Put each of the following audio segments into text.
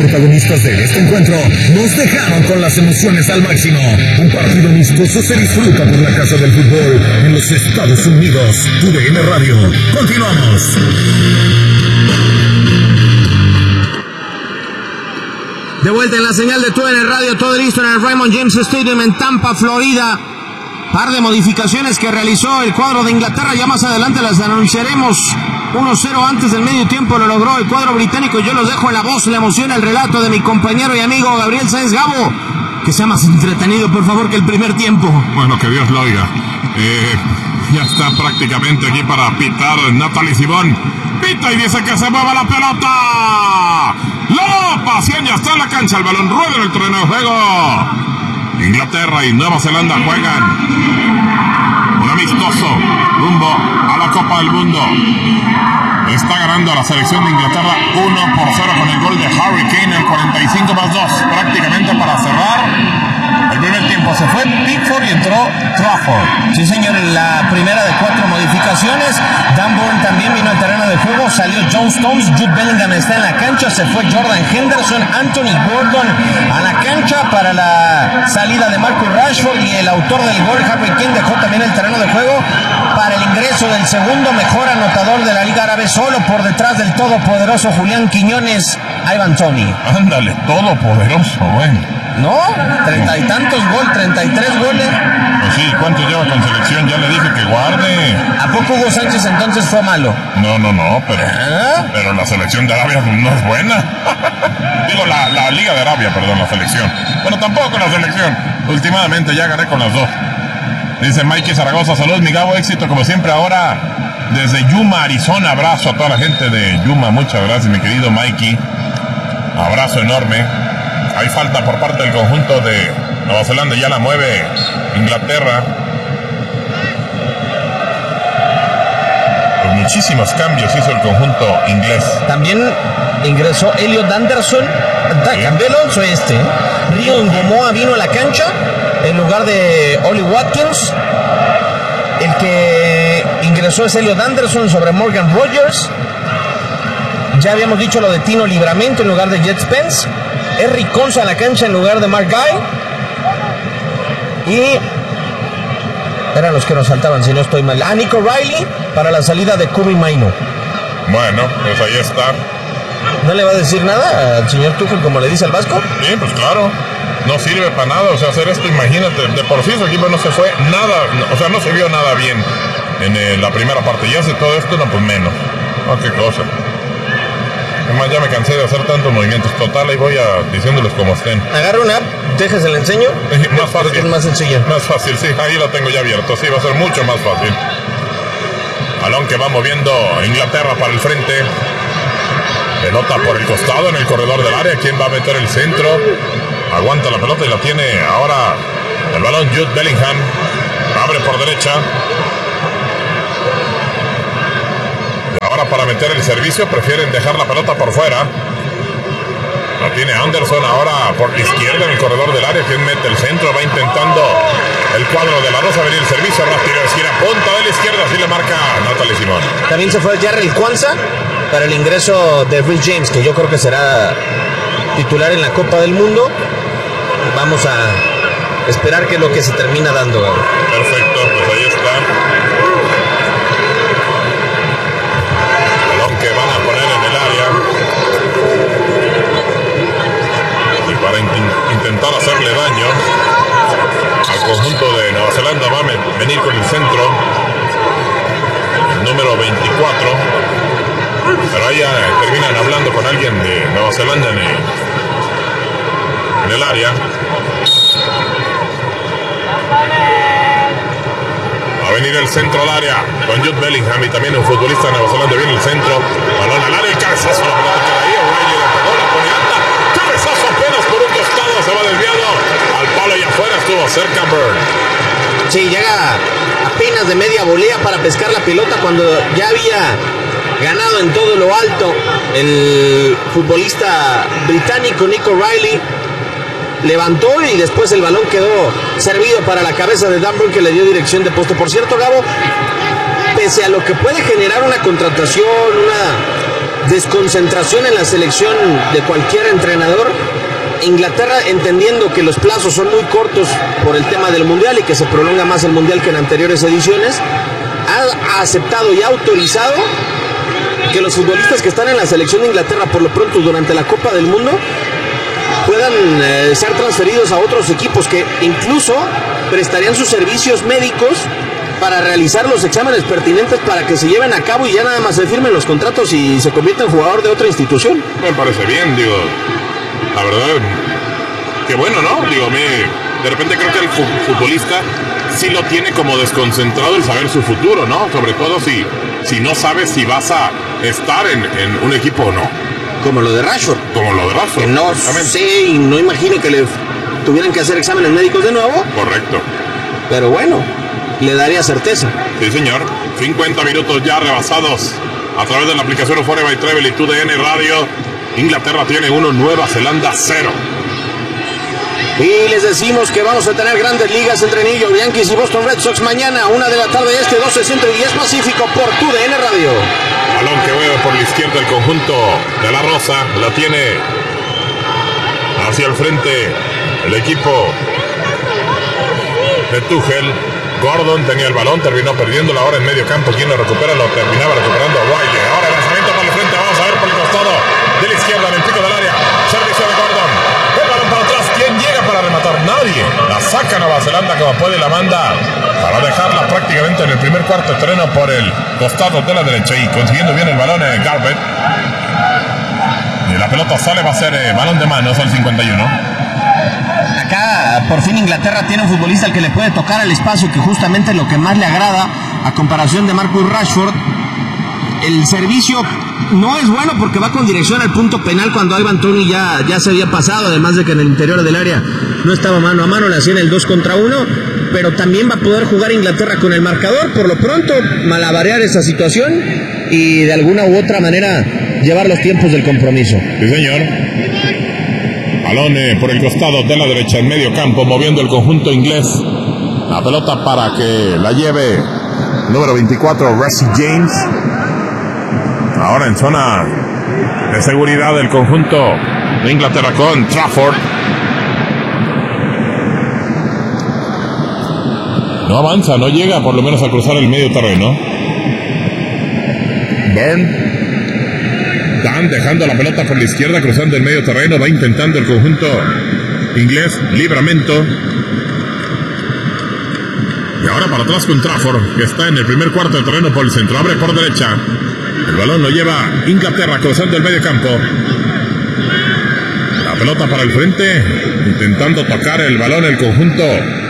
protagonistas de este encuentro nos dejaron con las emociones al máximo. Un partido amistoso se disfruta por la casa del fútbol en los Estados Unidos. TUDN Radio. Continuamos. De vuelta en la señal de TUDN Radio, todo listo en el Raymond James Stadium en Tampa, Florida. Par de modificaciones que realizó el cuadro de Inglaterra, ya más adelante las anunciaremos. 1-0 antes del medio tiempo lo logró el cuadro británico. Yo los dejo en la voz, la emoción, el relato de mi compañero y amigo Gabriel Sáenz Gabo. Que sea más entretenido, por favor, que el primer tiempo. Bueno, que Dios lo oiga. Ya está prácticamente aquí para pitar Natalie Simón. Pita y dice que se mueva la pelota. ¡La pasión ya está en la cancha! El balón rueda en el terreno de juego. Inglaterra y Nueva Zelanda juegan un amistoso rumbo a la Copa del Mundo. Está ganando la selección de Inglaterra 1-0 con el gol de Harry Kane, el 45+2, prácticamente para cerrar el primer tiempo. Se fue Pickford y entró Trafford. Sí, señor, en la primera de 4 modificaciones. Dan Burn también vino al terreno de juego. Salió John Stones, Jude Bellingham está en la cancha. Se fue Jordan Henderson, Anthony Gordon a la cancha para la salida de Marcus Rashford. Y el autor del gol, Harry Kane, dejó también el terreno de juego para el ingreso del segundo mejor anotador de la Liga Árabe, solo por detrás del todopoderoso Julián Quiñones, Ivan Toney. Ándale, todopoderoso, bueno. ¿No? 30 y tantos goles, 33 goles. Pues sí, ¿cuánto lleva con selección? Ya le dije que guarde. ¿A poco Hugo Sánchez entonces fue malo? No, pero la selección de Arabia no es buena. Digo, la Liga de Arabia, perdón, la selección. Bueno, tampoco la selección. Últimamente ya gané con las dos. Dice Mikey Zaragoza, salud mi Gabo, éxito como siempre ahora desde Yuma, Arizona. Abrazo a toda la gente de Yuma, muchas gracias mi querido Mikey. Abrazo enorme. Hay falta por parte del conjunto de Nueva Zelanda, ya la mueve Inglaterra. Pues muchísimos cambios hizo el conjunto inglés. También ingresó Elliot Anderson, cambió el 11 Río Ngomoa vino a la cancha en lugar de Oli Watkins. El que ingresó es Elliot Anderson sobre Morgan Rogers. Ya habíamos dicho lo de Tino Livramento en lugar de Jet Spence. Eric Conza a la cancha en lugar de Mark Guy. Y eran los que nos faltaban, si no estoy mal. Nico Riley para la salida de Kobe Maino. Bueno, pues ahí está. ¿No le va a decir nada al señor Tuchel como le dice al Vasco? Sí, pues claro. No sirve para nada, o sea, hacer esto, imagínate, de por sí su equipo no se fue nada, o sea, no se vio nada bien en la primera parte. Ya hace todo esto, no, pues menos. Oh, qué cosa. Además ya me cansé de hacer tantos movimientos. Total, ahí voy diciéndoles cómo estén. Agarra una app, déjese la enseño. Más fácil. Es más sencillo. Más fácil, sí, ahí lo tengo ya abierto. Sí, va a ser mucho más fácil. Balón que va moviendo Inglaterra para el frente. Pelota por el costado en el corredor del área. ¿Quién va a meter el centro? Aguanta la pelota y la tiene ahora el balón Jude Bellingham. Abre por derecha. Ahora para meter el servicio prefieren dejar la pelota por fuera. La tiene Anderson ahora por la izquierda en el corredor del área. Quien mete el centro, va intentando el cuadro de la Rosa venir el servicio rápido. Esquina, punta de la izquierda, así le marca Natalie Simón. También se fue Jarrell Kwanzaa para el ingreso de Reece James, que yo creo que será titular en la Copa del Mundo. Vamos a esperar que es lo que se termina dando. Perfecto, pues ahí está. Que van a poner en el área y para intentar hacerle daño al conjunto de Nueva Zelanda va a venir con el centro el número 24, pero ahí terminan hablando con alguien de Nueva Zelanda en el área. Va a venir el centro al área con Jude Bellingham y también un futbolista de Nueva Zelanda. Viene el centro, balón al área y cabezazo. La pelota queda ahí. O'Reilly le pegó la pone alta. Cabezazo apenas por un costado. Se va desviado al palo y afuera estuvo cerca Burn. Sí, llega apenas de media volea para pescar la pelota cuando ya había ganado en todo lo alto el futbolista británico Nico Riley. Levantó y después el balón quedó servido para la cabeza de Dan Burn, que le dio dirección de poste. Por cierto, Gabo, pese a lo que puede generar una contratación, una desconcentración en la selección de cualquier entrenador. Inglaterra, entendiendo que los plazos son muy cortos por el tema del Mundial y que se prolonga más el Mundial que en anteriores ediciones, ha aceptado y ha autorizado que los futbolistas que están en la selección de Inglaterra por lo pronto durante la Copa del Mundo puedan ser transferidos a otros equipos que incluso prestarían sus servicios médicos para realizar los exámenes pertinentes para que se lleven a cabo y ya nada más se firmen los contratos y se convierta en jugador de otra institución. Me parece bien, digo, la verdad, que bueno, ¿no? Digo, de repente creo que el futbolista sí lo tiene como desconcentrado el saber su futuro, ¿no? Sobre todo si no sabes si vas a estar en un equipo o no. Como lo de Rashford. Que no sé y no imagino que le tuvieran que hacer exámenes médicos de nuevo. Correcto. Pero bueno, le daría certeza. Sí, señor. 50 minutos ya rebasados a través de la aplicación Euphoria by Travel y TUDN Radio. Inglaterra tiene 1, Nueva Zelanda 0. Y les decimos que vamos a tener grandes ligas entre New York Yankees y Boston Red Sox mañana, 1 de la tarde, 12 Centro y 10 Pacífico por TUDN Radio. Balón que mueve por la izquierda el conjunto de la Rosa, la tiene hacia el frente el equipo de Tuchel. Gordon tenía el balón, terminó perdiéndolo ahora en medio campo. Quien lo recupera, lo terminaba recuperando Wiley. Ahora el lanzamiento por el frente, vamos a ver por el costado de la izquierda en el pico del área. Servicio de Gordon. El balón para atrás. ¿Quién llega para rematar? Nadie. La saca Nueva Zelanda como puede y la manda para dejarla prácticamente en el primer cuarto de terreno por el costado de la derecha y consiguiendo bien el balón Garbutt. Y la pelota sale, va a ser balón de manos al 51. Acá por fin Inglaterra tiene un futbolista al que le puede tocar el espacio, que justamente es lo que más le agrada a comparación de Marcus Rashford. El servicio no es bueno porque va con dirección al punto penal cuando Ivan Toney ya se había pasado, además de que en el interior del área no estaba mano a mano, le hacían el 2 contra 1, pero también va a poder jugar Inglaterra con el marcador, por lo pronto malabarear esa situación y de alguna u otra manera llevar los tiempos del compromiso. Sí, señor. Balón por el costado de la derecha en medio campo, moviendo el conjunto inglés. La pelota para que la lleve número 24, Reece James. Ahora en zona de seguridad del conjunto de Inglaterra con Trafford. No avanza, no llega por lo menos a cruzar el medio terreno. Burn. Dan dejando la pelota por la izquierda, cruzando el medio terreno, va intentando el conjunto inglés, Livramento. Y ahora para atrás con Trafford, que está en el primer cuarto de terreno por el centro, abre por derecha. El balón lo lleva Inglaterra, cruzando el medio campo. La pelota para el frente, intentando tocar el balón el conjunto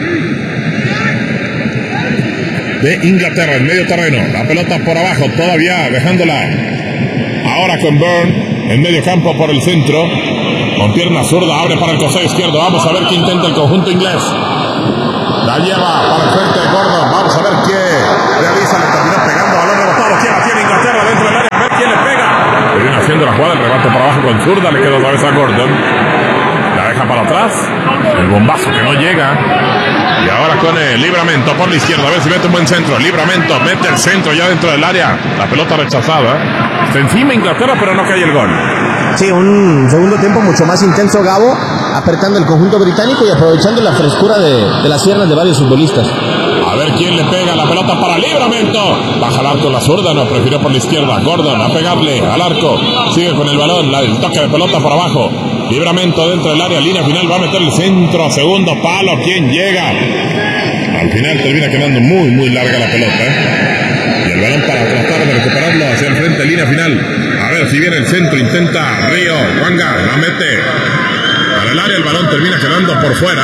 de Inglaterra en medio terreno. La pelota por abajo, todavía dejándola. Ahora con Burn en medio campo por el centro, con pierna zurda, abre para el costado izquierdo. Vamos a ver qué intenta el conjunto inglés. La lleva para el frente de Gordon. Vamos a ver qué realiza. Le terminó pegando, balón rebotado. ¿Quién la tiene? Inglaterra dentro del área. A ver quién le pega. Viene haciendo la jugada, el rebate por abajo con zurda. Le queda otra vez a Gordon. La deja para atrás. El bombazo que no llega. Y ahora con el Livramento por la izquierda. A ver si mete un buen centro. Livramento mete el centro ya dentro del área. La pelota rechazada. Está encima Inglaterra, pero no cae el gol. Sí, un segundo tiempo mucho más intenso, Gabo, apretando el conjunto británico y aprovechando la frescura de las piernas de varios futbolistas. A ver quién le pega, la pelota para Livramento. Baja al arco la zurda, no, prefirió por la izquierda. Gordon a pegarle al arco. Sigue con el balón, el toque de pelota por abajo. Livramento dentro del área, línea final, va a meter el centro, segundo palo. ¿Quién llega? Al final termina quedando muy, muy larga la pelota. Y el balón para tratar de recuperarlo hacia el frente, línea final. A ver si viene el centro, intenta Río, Wanga, la mete para el área, el balón termina quedando por fuera.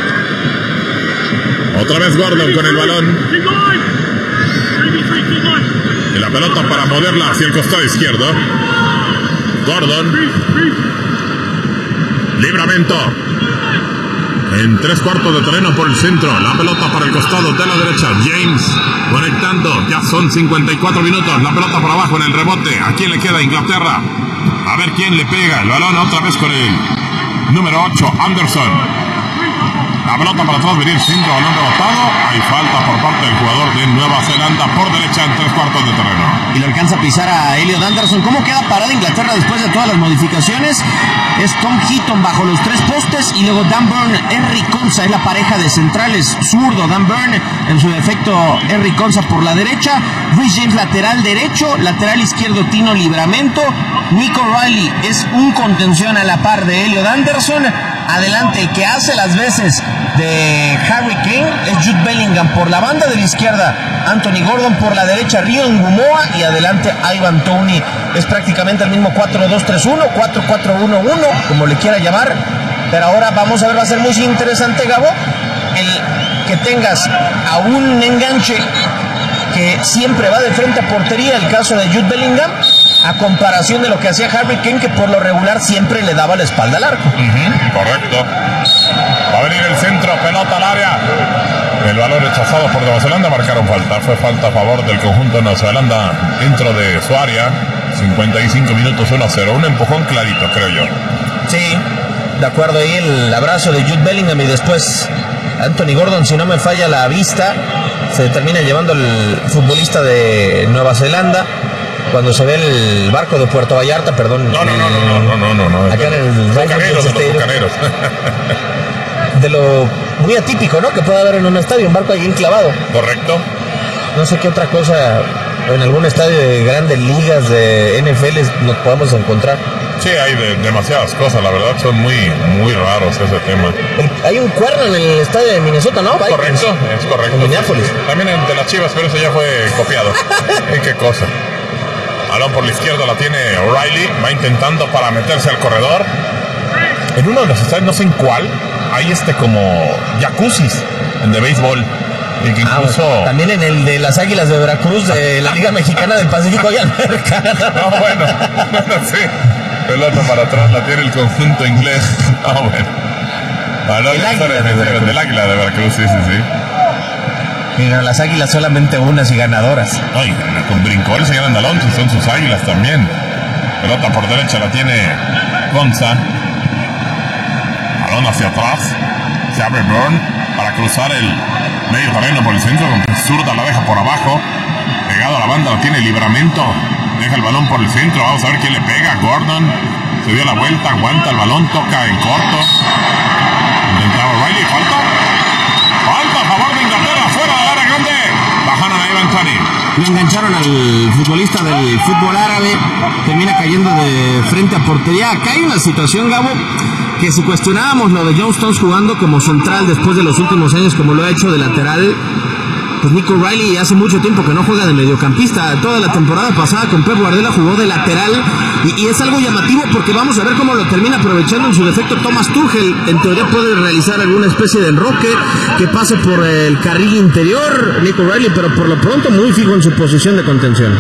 Otra vez Gordon con el balón. Y la pelota para moverla hacia el costado izquierdo. Gordon. Livramento. En 3/4 de terreno por el centro. La pelota para el costado de la derecha. James conectando. Ya son 54 minutos. La pelota por abajo en el rebote. ¿A quién le queda? Inglaterra. A ver quién le pega. El balón otra vez con el número 8, Anderson. La pelota para atrás, venir centro, balón rebotado. Hay falta por parte del jugador de Nueva Zelanda por derecha en 3/4 de terreno. Y le alcanza a pisar a Elliot Anderson. ¿Cómo queda parada Inglaterra después de todas las modificaciones? Es Tom Heaton bajo los 3 postes y luego Dan Burn, Henry Konsa es la pareja de centrales. Zurdo Dan Burn, en su defecto Henry Konsa por la derecha. Rhys James lateral derecho, lateral izquierdo Tino Livramento. Nico Riley es un contención a la par de Elliot Anderson. Adelante, el que hace las veces de Harry Kane es Jude Bellingham por la banda de la izquierda, Anthony Gordon por la derecha, Rio Ngumoa y adelante Ivan Toney. Es prácticamente el mismo 4-2-3-1, 4-4-1-1, como le quiera llamar. Pero ahora vamos a ver, va a ser muy interesante, Gabo, el que tengas a un enganche que siempre va de frente a portería, el caso de Jude Bellingham, a comparación de lo que hacía Harry Kane, que por lo regular siempre le daba la espalda al arco. Correcto. Va a venir el centro, pelota al área. El balón rechazado por Nueva Zelanda, marcaron falta. Fue falta a favor del conjunto de Nueva Zelanda dentro de su área. 55 minutos, 1-0. Un empujón clarito, creo yo. Sí, de acuerdo. Ahí el abrazo de Jude Bellingham y después Anthony Gordon, si no me falla la vista, se termina llevando el futbolista de Nueva Zelanda. Cuando se ve el barco de Puerto Vallarta, perdón. No. Acá en el bucaneros, los bucaneros. De lo muy atípico, ¿no? Que puede haber en un estadio, un barco ahí enclavado. Correcto. No sé qué otra cosa en algún estadio de grandes ligas de NFL nos podamos encontrar. Sí, hay demasiadas cosas, la verdad, son muy raros ese tema. Hay un cuerno en el estadio de Minnesota, ¿no? Correcto, es correcto. En Minneapolis. También de las Chivas, pero eso ya fue copiado. ¿Qué cosa? Balón por la izquierda la tiene O'Reilly, va intentando para meterse al corredor. En uno de los estadios, no sé en cuál, hay como jacuzzis de béisbol. Y que incluso... también en el de las Águilas de Veracruz, de la Liga Mexicana del Pacífico y Alberca. No, bueno, sí. Pelota para atrás la tiene el conjunto inglés. Bueno. Balón del Águila de Veracruz, sí. Mira, las Águilas solamente unas y ganadoras. Ay, con brincol se ganan Alonso, son sus Águilas también. Pelota por derecha la tiene Konsa. Balón hacia atrás. Se abre Burn para cruzar el medio terreno por el centro. Con zurda la deja por abajo. Pegado a la banda la tiene Livramento. Deja el balón por el centro. Vamos a ver quién le pega. Gordon se dio la vuelta, aguanta el balón, toca en corto. Intentaba O'Reilly, falta a favor de Inglaterra, fuera del área grande. Bajan a Ivan Toney. Le engancharon al futbolista del fútbol árabe, termina cayendo de frente a portería. Acá hay una situación, Gabo, que si cuestionábamos lo de John Stones jugando como central después de los últimos años como lo ha hecho de lateral, pues Nico Riley hace mucho tiempo que no juega de mediocampista. Toda la temporada pasada con Pep Guardiola jugó de lateral y es algo llamativo porque vamos a ver cómo lo termina aprovechando en su defecto Thomas Tuchel. En teoría puede realizar alguna especie de enroque que pase por el carril interior Nico Riley, pero por lo pronto muy fijo en su posición de contención.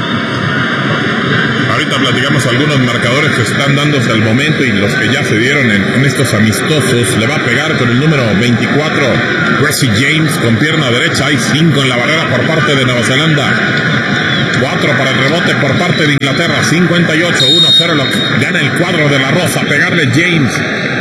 Ahorita platicamos algunos marcadores que están dándose al momento y los que ya se dieron en estos amistosos. Le va a pegar con el número 24 Rhys James con pierna derecha. Hay 5 en la barrera por parte de Nueva Zelanda. 4 para el rebote por parte de Inglaterra. 58, 1-0 lo gana el cuadro de la Rosa. Pegarle James.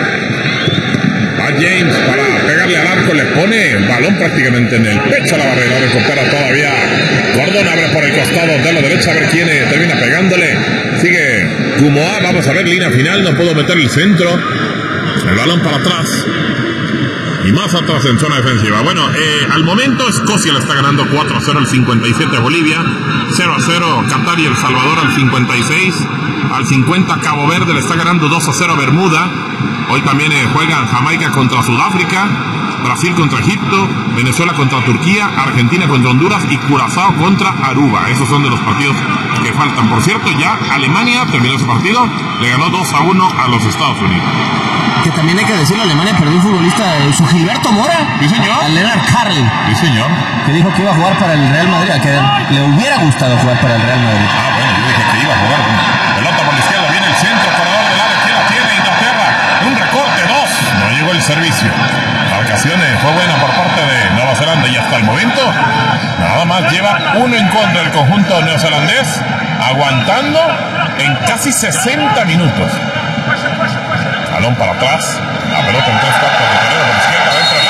Va James para pegarle al arco. Le pone el balón prácticamente en el pecho a la barrera. Recupera todavía. Gordon abre por el costado de la derecha. A ver quién termina pegándole. Sigue Ngumoa. Vamos a ver línea final. No puedo meter el centro. El balón para atrás. Y más atrás en zona defensiva. Bueno, al momento Escocia le está ganando 4-0 al 57 a Bolivia, 0-0 Qatar y El Salvador al 56, al 50 Cabo Verde le está ganando 2-0 a Bermuda. Hoy también juegan Jamaica contra Sudáfrica, Brasil contra Egipto, Venezuela contra Turquía, Argentina contra Honduras y Curazao contra Aruba. Esos son de los partidos que faltan. Por cierto, ya Alemania terminó ese partido, le ganó 2-1 a los Estados Unidos. Que también hay que decirlo, Alemania perdió un futbolista, su Gilberto Mora. Sí, señor. A Lennart Karl. Sí, señor. Que dijo que iba a jugar para el Real Madrid, que le hubiera gustado jugar para el Real Madrid. Bueno, yo dije que iba a jugar. Pelota por la izquierda, viene el centro, corredor del área, ¿quién la tiene? Inglaterra, un recorte, 2. No llegó el servicio. La ocasión fue buena por parte de Nueva Zelanda y hasta el momento nada más lleva 1 en contra del conjunto neozelandés, aguantando en casi 60 minutos. Balón para atrás, la pelota en 3/4 de terreno por la izquierda, dentro del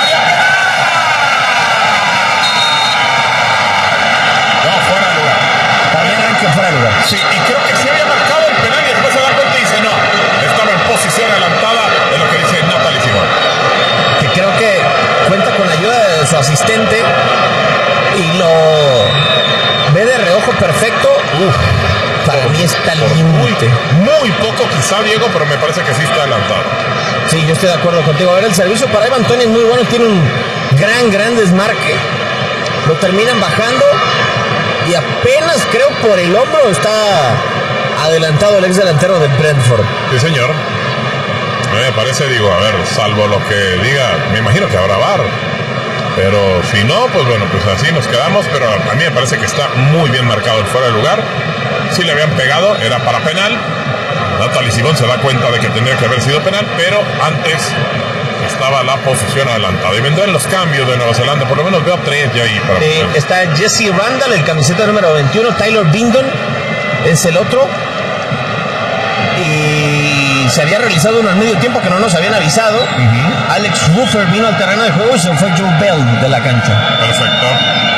Sí, y creo que sí había marcado el penal y después se da cuenta y dice no, estaba en posición adelantada, es lo que dice Natalie Simón. Que creo que cuenta con la ayuda de su asistente y lo ve de reojo perfecto. Para mí está límite. Muy poco quizá, Diego, pero me parece que sí está adelantado. Sí, yo estoy de acuerdo contigo. A ver, el servicio para Ivan Toney es muy bueno, tiene un gran desmarque. Lo terminan bajando y apenas creo por el hombro está adelantado el ex delantero de Brentford. Sí, señor. Me parece, digo, a ver, salvo lo que diga, me imagino que habrá VAR. Pero si no, pues bueno, pues así nos quedamos. Pero a mí me parece que está muy bien marcado el fuera de lugar. Si le habían pegado, era para penal. Natalie Simón se da cuenta de que tendría que haber sido penal, pero antes estaba la posición adelantada. Y vendrán los cambios de Nueva Zelanda, por lo menos veo 3 ya ahí. Está Jesse Randall, el camiseta número 21, Tyler Bindon es el otro. Y se había realizado uno al medio tiempo que no nos habían avisado. Alex Ruffer vino al terreno de juego y se fue Joe Bell de la cancha. Perfecto.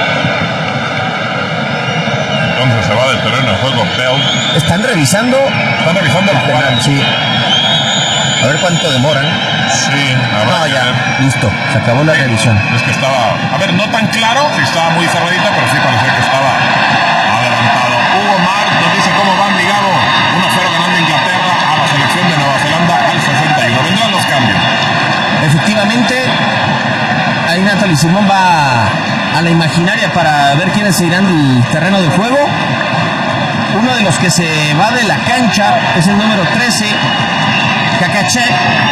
Entonces se va del terreno de juego Bell. Están revisando la jugada. Sí. A ver cuánto demoran. Sí, no, ya, listo, se acabó la revisión. Es que estaba, a ver, no tan claro, estaba muy cerradita, pero sí parecía que estaba adelantado. Hugo Mar nos dice cómo van, Ligado. 1-0 ganando Inglaterra a la selección de Nueva Zelanda al 61. Vendrán los cambios. Efectivamente, ahí Natalie Simón va a la imaginaria para ver quiénes se irán del terreno de juego. Uno de los que se va de la cancha es el número 13, Kakache,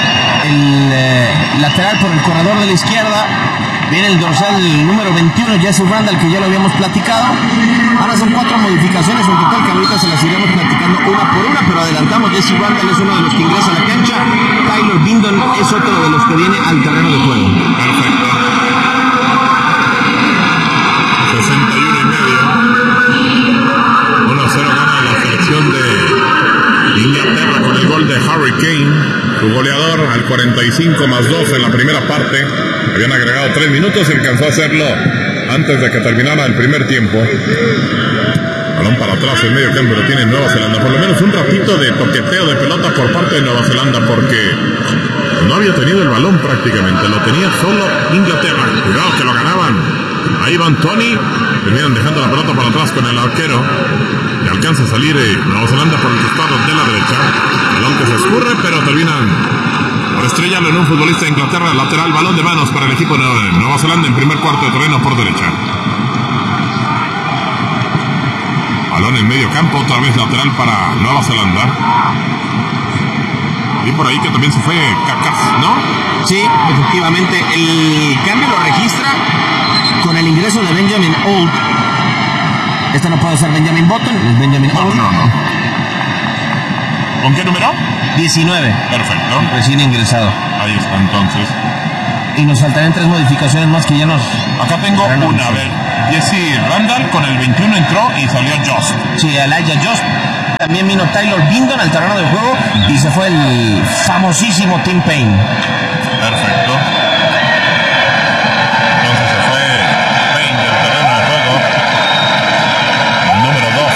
el lateral por el corredor de la izquierda. Viene el dorsal número 21, Jesse Randall, que ya lo habíamos platicado. Ahora son 4 modificaciones en total, que ahorita se las iremos platicando una por una, pero adelantamos. Jesse Randall es uno de los que ingresa a la cancha. Tyler Bindon es otro de los que viene al terreno de juego. Perfecto. 61,5. 1-0 gana la selección de Inglaterra con el gol de Harry Kane, su goleador, al 45+2 en la primera parte. Habían agregado 3 minutos y alcanzó a hacerlo antes de que terminara el primer tiempo. Balón para atrás en medio campo, lo tiene Nueva Zelanda. Por lo menos un ratito de toqueteo de pelota por parte de Nueva Zelanda, porque no había tenido el balón prácticamente, lo tenía solo Inglaterra. Cuidado que lo ganaban. Ahí van Tony, terminan dejando la pelota para atrás con el arquero. Le alcanza a salir Nueva Zelanda por el costado de la derecha. Balón que se escurre, pero terminan por estrellarlo en un futbolista de Inglaterra. Lateral, balón de manos para el equipo de Nueva Zelanda en primer cuarto de terreno por derecha. Balón en medio campo, otra vez lateral para Nueva Zelanda. Y por ahí que también se fue Kakas, ¿no? Sí, efectivamente. El cambio lo registra con el ingreso de Benjamin Old. Este no puede ser Benjamin Button, es Benjamin Old. No. ¿Con qué número? 19. Perfecto. Recién ingresado. Ahí está entonces. Y nos faltarían 3 modificaciones más que ya nos... Acá tengo una, a ver. Jesse Randall con el 21 entró y salió Just. Sí, Elijah Just. También vino Tyler Bindon al terreno de juego y se fue el famosísimo Tim Payne. Perfecto. Entonces se fue Payne del terreno de juego. El número 2.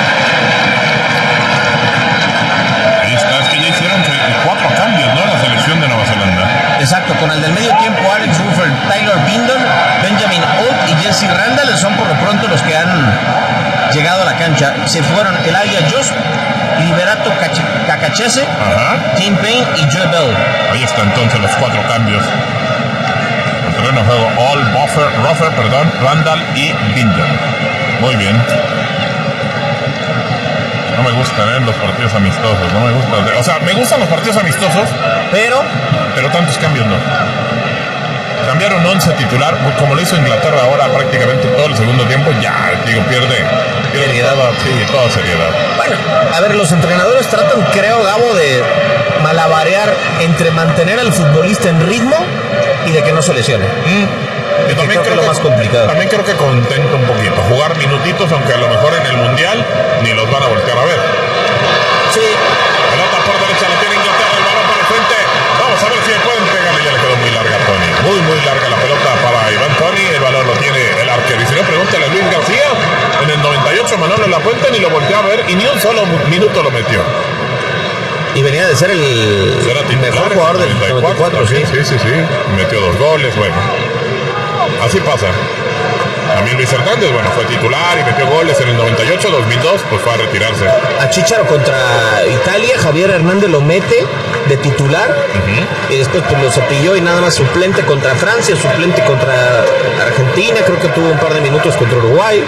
Ahí está, es que ya hicieron 4 cambios, ¿no? La selección de Nueva Zelanda. Exacto, con el del medio tiempo, Alex Ruffer, Tyler Bindon, Benjamin Old y Jesse Randall son por lo pronto los que han llegado a la cancha. Se fueron Elijah Just, Liberato Kakachese, Tim Payne y Joe Bell. Ahí está entonces los 4 cambios. El terreno de juego, Ruffer, Randall y Bindon. Muy bien. No me gustan los partidos amistosos, no me gustan. O sea, me gustan los partidos amistosos, pero tantos cambios no. Cambiaron 11 titular, como lo hizo Inglaterra ahora prácticamente todo el segundo tiempo, ya, digo, pierde seriedad. Toda seriedad. Bueno, a ver, los entrenadores tratan, creo, Gabo, de malabarear entre mantener al futbolista en ritmo y de que no se lesione. Yo también creo que es lo más complicado. También creo que contenta un poquito. Jugar minutitos, aunque a lo mejor en el Mundial ni los van a voltear a ver. Sí. Pelota por derecha, la tiene Inglaterra, el balón para el frente. Vamos a ver si pueden pegarle, ya le quedó muy larga a Tony. Muy larga la pelota para Iván Tony. El balón lo tiene el arquero. Y si no, pregúntale a Luis García. En el 98 98 Manolo Lapuente ni lo volteó a ver y ni un solo minuto lo metió. Y venía de ser el mejor jugador del 94, sí. Sí. Metió 2 goles, bueno. Así pasa. También Luis Hernández, bueno, fue titular y metió goles en el 98, 2002, pues fue a retirarse. A Chicharo contra Italia, Javier Hernández lo mete de titular, y después pues lo cepilló y nada más suplente contra Francia, suplente contra Argentina, creo que tuvo un par de minutos contra Uruguay.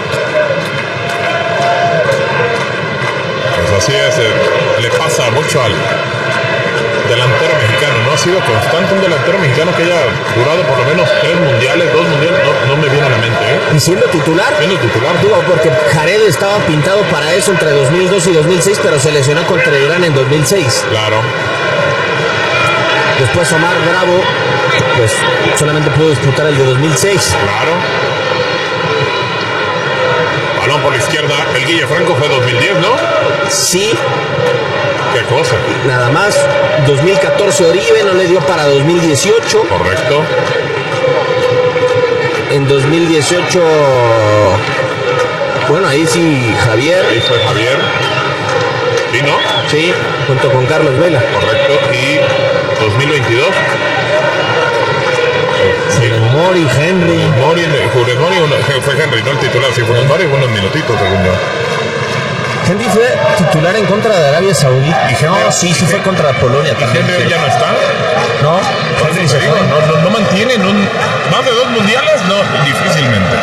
Pues así es, le pasa mucho al delantero mexicano, no ha sido constante un delantero mexicano que haya durado por lo menos 3 mundiales, 2 mundiales, no me viene a la mente, ¿eh? ¿Y siendo titular? Siendo titular. Digo, porque Jared estaba pintado para eso entre 2002 y 2006, pero se lesionó contra Irán en 2006. Claro. Después Omar Bravo, pues solamente pudo disputar el de 2006. Claro. Balón por la izquierda, el Guille Franco fue 2010, ¿no? Sí. ¿Qué cosa? Nada más. 2014 Oribe, no le dio para 2018. Correcto. En 2018, bueno, ahí sí Javier. Ahí fue Javier. ¿Sí, no? Sí, junto con Carlos Vela. Correcto. Y 2022. Sí. Mori, Henry. Funes Mori fue Henry, no el titular. Sí, Funes Mori, unos minutitos, según yo. Henry fue titular en contra de Arabia Saudí. No, sí fue contra Polonia también. ¿Henry ya no está? No, Henry se fue. No mantienen más de 2 mundiales, no, difícilmente.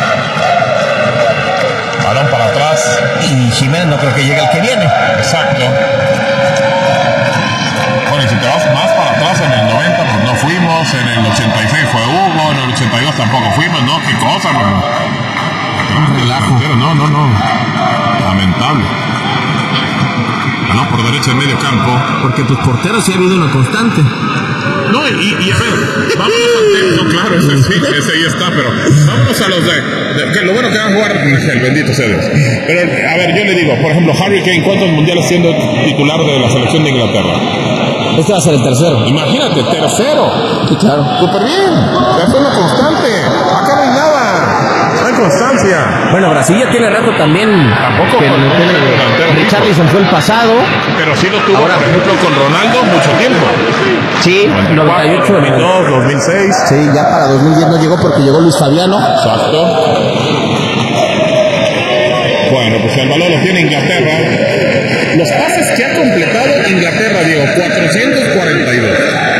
Balón para atrás. Y Jiménez no creo que llegue el que viene. Exacto. Bueno, y si te vas más para atrás, en el 90 pues no fuimos, en el 86 fue Hugo, en el 82 tampoco fuimos, ¿no? ¿Qué cosa, bro? Un relajo. No. Lamentable. Balón por derecha en medio campo. Porque tus porteros sí ha habido una constante. No, y a ver, vámonos al texto, claro, ese ahí está, pero vámonos a los que lo bueno que va a jugar el bendito sea Dios. Pero, a ver, yo le digo, por ejemplo, Harry Kane, ¿cuántos mundiales siendo titular de la selección de Inglaterra? Este va a ser el tercero. Imagínate, tercero. Sí, claro. Súper bien, eso es una constante. Acá no hay nada, no hay constancia. Bueno, Brasil ya tiene rato también. Tampoco que con Richarlison fue el pasado. Pero sí lo tuvo, ahora, por ejemplo, con Ronaldo mucho tiempo. Sí, 98, 2002, 2006. Sí, ya para 2010 no llegó porque llegó Luis Fabiano. Exacto. Bueno, pues el balón lo tiene Inglaterra. Los pases que ha completado Inglaterra, Diego, 442.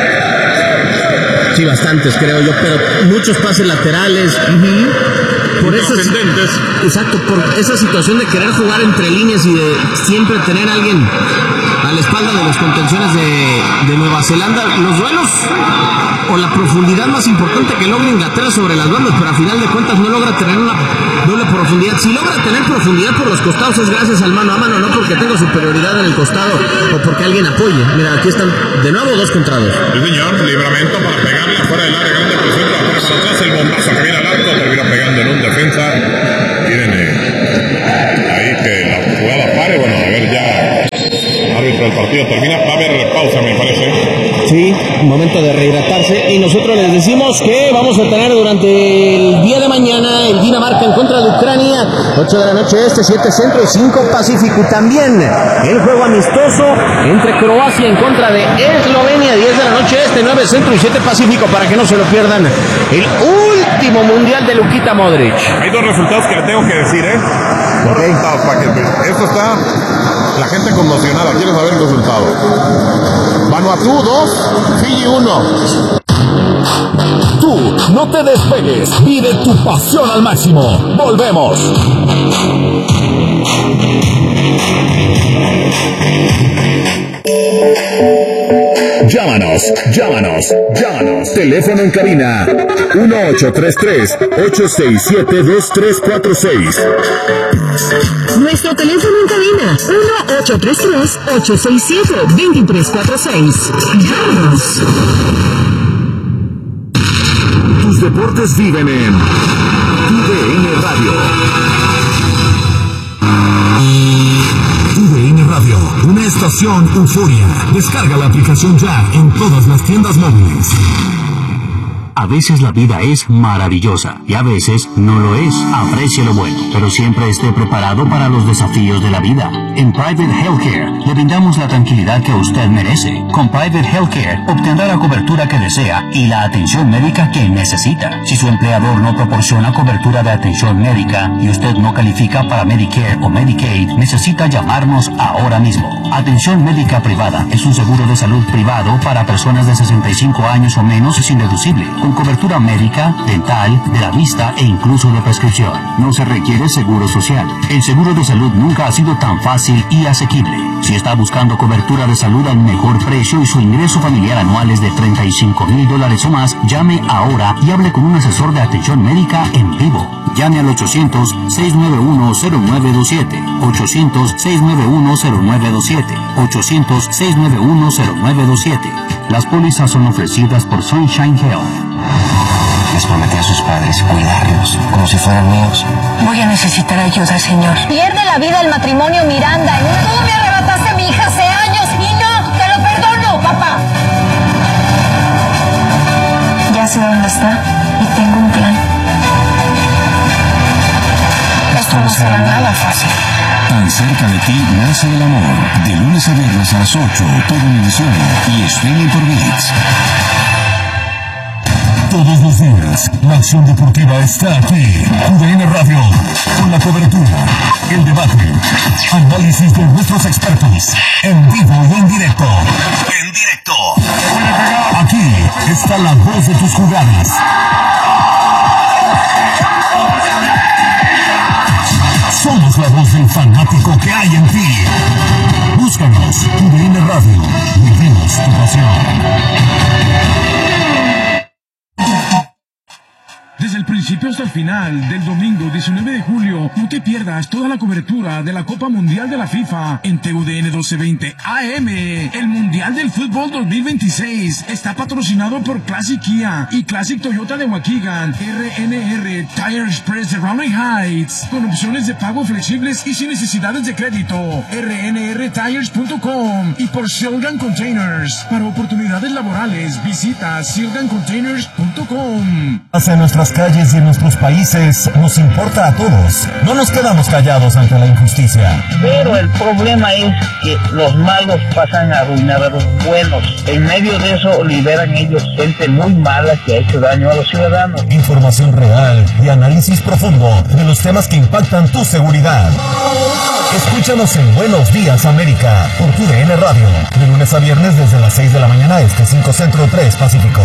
Sí, bastantes creo yo, pero muchos pases laterales. Por eso, exacto, por esa situación de querer jugar entre líneas y de siempre tener a alguien a la espalda de las contenciones de Nueva Zelanda, los duelos o la profundidad más importante que logra Inglaterra sobre las bandas, pero a final de cuentas no logra tener una doble profundidad. Si logra tener profundidad por los costados es gracias al mano a mano, no porque tenga superioridad en el costado o porque alguien apoye. Mira, aquí están de nuevo 2 contra 2. Sí, señor, libramento para pegarle afuera del área grande, por centro, afuera para atrás, el bombazo que viene al arco, termina pegando en un defensa. Miren ahí que la jugada pare, bueno, a ver ya. Árbitro del partido termina, va a haber pausa, me parece. Sí, momento de rehidratarse. Y nosotros les decimos que vamos a tener durante el día de mañana el Dinamarca en contra de Ucrania, 8 de la noche este, 7 centro y 5 pacífico. Y también el juego amistoso entre Croacia en contra de Eslovenia, 10 de la noche este, 9 centro y 7 pacífico, para que no se lo pierdan. El último mundial de Luquita Modric. Hay 2 resultados que le tengo que decir, Okay. Esto está la gente conmocionada, quiere saber el resultado. Vanuatu 2, Fiji 1. Tú no te despegues, vive tu pasión al máximo. Volvemos. Llámanos. Teléfono en cabina 1833-867-2346. Nuestro teléfono en cabina 1833-867-2346. Llámanos. Tus deportes viven en TUDN Radio. TUDN Radio, una estación euforia. Descarga la aplicación ya en todas las tiendas móviles. A veces la vida es maravillosa y a veces no lo es. Aprecie lo bueno, pero siempre esté preparado para los desafíos de la vida. En Private Healthcare le brindamos la tranquilidad que usted merece. Con Private Healthcare obtendrá la cobertura que desea y la atención médica que necesita. Si su empleador no proporciona cobertura de atención médica y usted no califica para Medicare o Medicaid, necesita llamarnos ahora mismo. Atención médica privada es un seguro de salud privado para personas de 65 años o menos sin deducible, con cobertura médica, dental, de la vista e incluso de prescripción. No se requiere seguro social. El seguro de salud nunca ha sido tan fácil y asequible. Si está buscando cobertura de salud al mejor precio y su ingreso familiar anual es de $35,000 o más, llame ahora y hable con un asesor de atención médica en vivo. Llame al 800-691-0927, 800-691-0927, 800-691-0927. Las pólizas son ofrecidas por Sunshine Health. Les prometí a sus padres cuidarlos como si fueran míos. Voy a necesitar ayuda, señor. Pierde la vida el matrimonio Miranda. Tú me arrebataste a mi hija hace años y no, te lo perdono, papá. Ya sé dónde está y tengo un plan. Esto no será nada fácil. Tan cerca de ti nace el amor. De lunes a viernes a las 8 por Univisión y streaming por ViX. Todos los días, la acción deportiva está aquí. UDN Radio, con la cobertura, el debate, análisis de nuestros expertos, en vivo y en directo. En directo. Aquí está la voz de tus jugadas. Somos la voz del fanático que hay en ti. Búscanos, UDN Radio. Vivimos tu pasión. Desde el principio hasta el final del domingo 19 de julio, no te pierdas toda la cobertura de la Copa Mundial de la FIFA en TUDN 1220 AM. El Mundial del Fútbol 2026 está patrocinado por Classic Kia y Classic Toyota de Waukegan, RNR Tire Express de Raleigh Heights, con opciones de pago flexibles y sin necesidades de crédito. rnrtires.com y por Silgan Containers. Para oportunidades laborales, visita silgancontainers.com. Hacia nuestras calles y en nuestros países nos importa a todos. No nos quedamos callados ante la injusticia. Pero el problema es que los malos pasan a arruinar a los buenos. En medio de eso liberan ellos gente muy mala que ha hecho daño a los ciudadanos. Información real y análisis profundo de los temas que impactan tu seguridad. Escúchanos en Buenos Días América por TUDN Radio, de lunes a viernes desde las 6 de la mañana 5 Centro 3 Pacífico.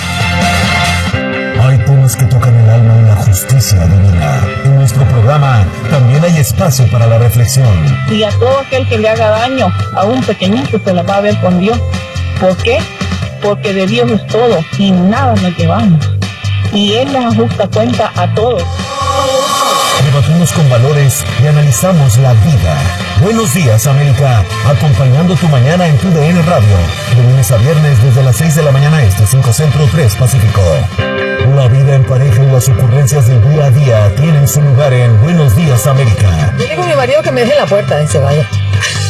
Hay temas que tocan el alma y la justicia divina. En nuestro programa también hay espacio para la reflexión. Y a todo aquel que le haga daño, a un pequeñito, se la va a ver con Dios. ¿Por qué? Porque de Dios es todo y nada nos llevamos. Y Él les ajusta cuenta a todos. Debatimos con valores y analizamos la vida. Buenos Días América, acompañando tu mañana en TUDN Radio, de lunes a viernes desde las 6 de la mañana 5 Centro 3 Pacífico. La vida en pareja y las ocurrencias del día a día tienen su lugar en Buenos Días América. Yo digo a mi marido que me deje la puerta y se vaya.